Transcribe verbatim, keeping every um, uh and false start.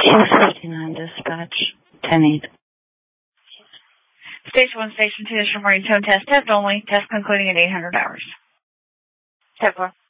Q fifty-nine dispatch, ten eight. Station one, Station two, this is your morning tone test. Test only. Test concluding at eight hundred hours. Test one.